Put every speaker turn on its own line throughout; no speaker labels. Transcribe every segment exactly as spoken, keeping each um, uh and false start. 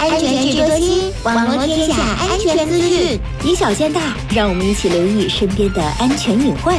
安全智多星，网络天下安全资讯，
以小见大，让我们一起留意身边的安全隐患。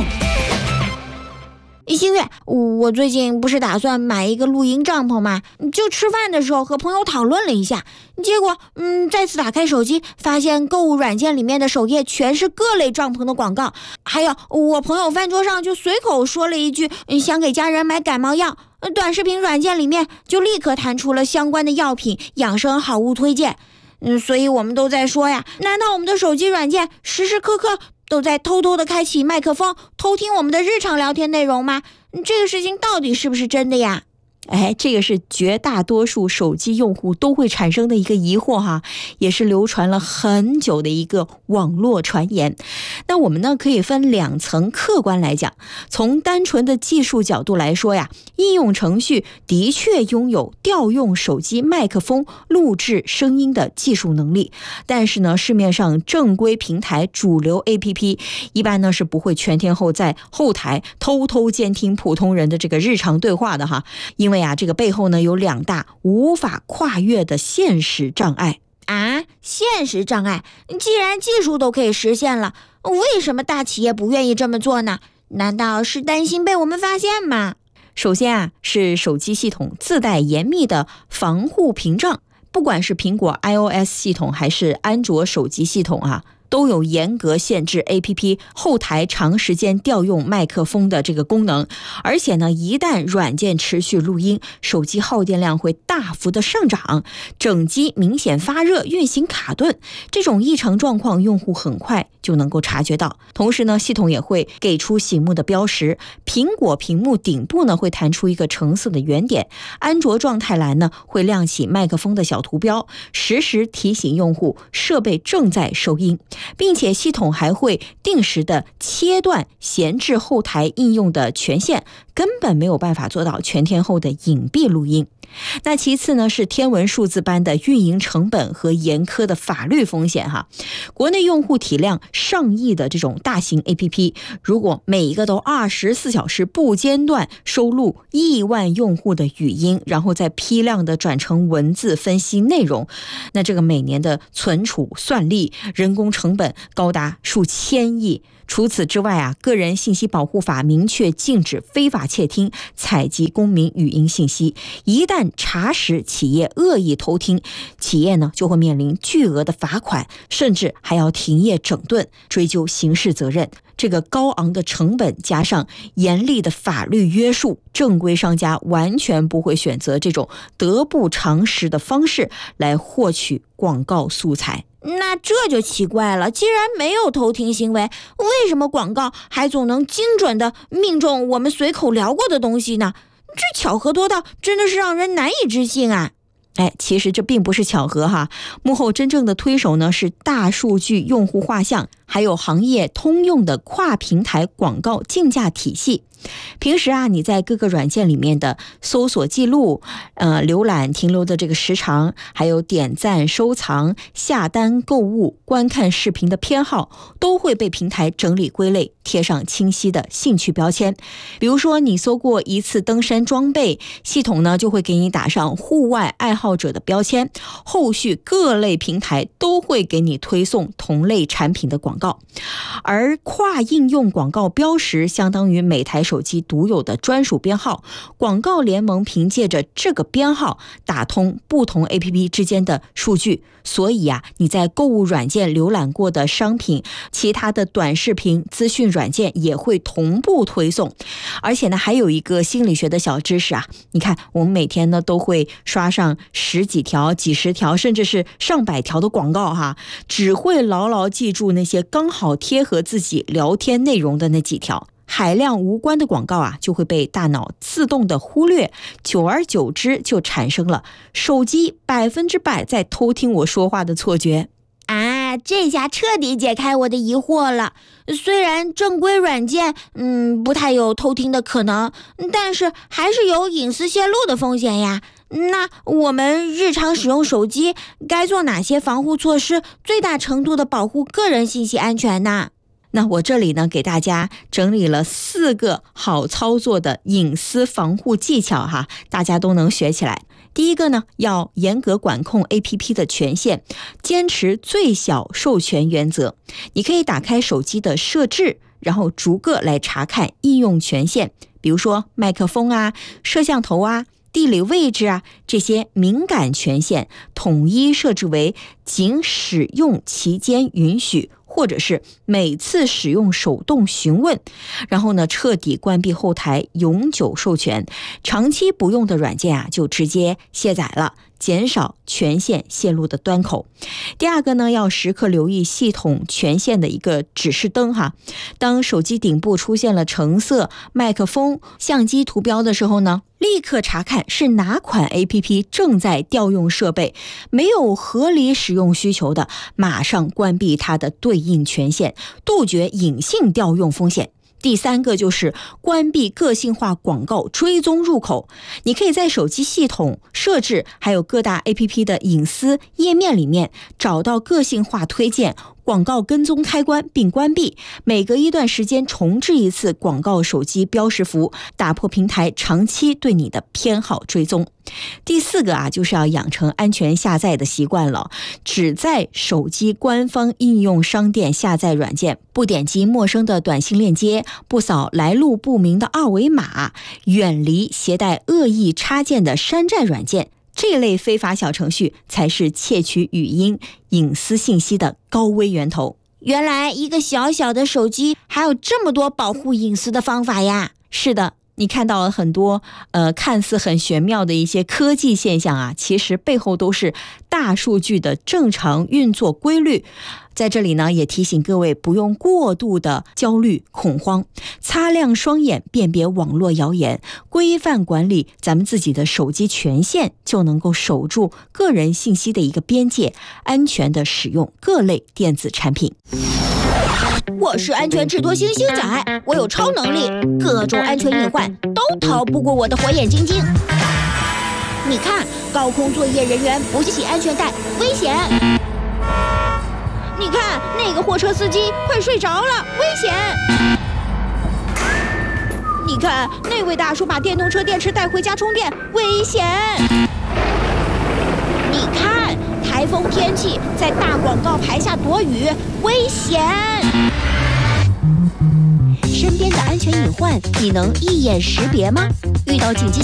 新月，我最近不是打算买一个露营帐篷吗？就吃饭的时候和朋友讨论了一下，结果嗯，再次打开手机，发现购物软件里面的首页全是各类帐篷的广告，还有我朋友饭桌上就随口说了一句想给家人买感冒药，短视频软件里面就立刻弹出了相关的药品、养生好物推荐。嗯，所以我们都在说呀，难道我们的手机软件时时刻刻都在偷偷的开启麦克风，偷听我们的日常聊天内容吗？这个事情到底是不是真的呀？
哎，这个是绝大多数手机用户都会产生的一个疑惑哈，也是流传了很久的一个网络传言。那我们呢可以分两层客观来讲，从单纯的技术角度来说呀，应用程序的确拥有调用手机麦克风录制声音的技术能力，但是呢，市面上正规平台主流 A P P 一般呢是不会全天候在后台偷偷监听普通人的这个日常对话的哈，因为因为啊，这个背后呢有两大无法跨越的现实障碍
啊！现实障碍，既然技术都可以实现了，为什么大企业不愿意这么做呢？难道是担心被我们发现吗？
首先啊，是手机系统自带严密的防护屏障，不管是苹果 iOS 系统还是安卓手机系统啊，都有严格限制 A P P 后台长时间调用麦克风的这个功能，而且呢，一旦软件持续录音，手机耗电量会大幅的上涨，整机明显发热、运行卡顿，这种异常状况用户很快就能够察觉到。同时呢，系统也会给出醒目的标识，苹果屏幕顶部呢会弹出一个橙色的圆点，安卓状态栏呢会亮起麦克风的小图标，实时提醒用户设备正在收音。并且系统还会定时的切断闲置后台应用的权限，根本没有办法做到全天候的隐蔽录音。那其次呢，是天文数字般的运营成本和严苛的法律风险哈。国内用户体量上亿的这种大型 A P P， 如果每一个都二十四小时不间断收录亿万用户的语音，然后再批量的转成文字分析内容，那这个每年的存储算力、人工成本高达数千亿。除此之外啊，个人信息保护法明确禁止非法窃听、采集公民语音信息。一旦查实企业恶意偷听，企业呢就会面临巨额的罚款，甚至还要停业整顿，追究刑事责任。这个高昂的成本加上严厉的法律约束，正规商家完全不会选择这种得不偿失的方式来获取广告素材。
那这就奇怪了，既然没有偷听行为，为什么广告还总能精准的命中我们随口聊过的东西呢？这巧合多到真的是让人难以置信啊！
哎，其实这并不是巧合哈，幕后真正的推手呢是大数据用户画像，还有行业通用的跨平台广告竞价体系。平时啊，你在各个软件里面的搜索记录、呃浏览停留的这个时长，还有点赞、收藏、下单、购物、观看视频的偏好，都会被平台整理归类，贴上清晰的兴趣标签。比如说，你搜过一次登山装备，系统呢就会给你打上户外爱好者的标签，后续各类平台都会给你推送同类产品的广告。而跨应用广告标识相当于每台手机独有的专属编号，广告联盟凭借着这个编号打通不同 A P P 之间的数据，所以啊，你在购物软件浏览过的商品，其他的短视频资讯软件也会同步推送。而且呢，还有一个心理学的小知识啊，你看我们每天呢都会刷上十几条、几十条，甚至是上百条的广告哈，只会牢牢记住那些刚好贴合自己聊天内容的那几条。海量无关的广告啊，就会被大脑自动的忽略，久而久之就产生了手机百分之百在偷听我说话的错觉。
啊，这下彻底解开我的疑惑了。虽然正规软件嗯不太有偷听的可能，但是还是有隐私泄露的风险呀。那我们日常使用手机该做哪些防护措施，最大程度的保护个人信息安全呢？
那我这里呢，给大家整理了四个好操作的隐私防护技巧哈，大家都能学起来。 第一个呢，要严格管控 A P P 的权限，坚持最小授权原则。你可以打开手机的设置，然后逐个来查看应用权限，比如说麦克风啊、摄像头啊、地理位置啊，这些敏感权限统一设置为仅使用期间允许，或者是每次使用手动询问，然后呢彻底关闭后台，永久授权。长期不用的软件啊，就直接卸载了，减少权限泄露的端口。第二个呢，要时刻留意系统权限的一个指示灯哈。当手机顶部出现了橙色麦克风、相机图标的时候呢，立刻查看是哪款 A P P 正在调用设备，没有合理使用需求的，马上关闭它的对应权限，杜绝隐性调用风险。第三个就是关闭个性化广告追踪入口，你可以在手机系统设置还有各大 A P P 的隐私页面里面找到个性化推荐、广告跟踪开关并关闭，每隔一段时间重置一次广告手机标识符，打破平台长期对你的偏好追踪。第四个啊，就是要养成安全下载的习惯了，只在手机官方应用商店下载软件，不点击陌生的短信链接，不扫来路不明的二维码，远离携带恶意插件的山寨软件。这类非法小程序才是窃取语音、隐私信息的高危源头。
原来一个小小的手机还有这么多保护隐私的方法呀！
是的，你看到了很多呃看似很玄妙的一些科技现象啊，其实背后都是大数据的正常运作规律。在这里呢，也提醒各位不用过度的焦虑恐慌，擦亮双眼辨别网络谣言，规范管理咱们自己的手机权限，就能够守住个人信息的一个边界，安全的使用各类电子产品。
我是安全智多星星仔，我有超能力，各种安全隐患都逃不过我的火眼金睛。你看，高空作业人员不系安全带，危险！你看，那个货车司机快睡着了，危险！你看，那位大叔把电动车电池带回家充电，危险！你看，台风天气在大广告牌下躲雨，危险！身边的安全隐患，你能一眼识别吗？遇到紧急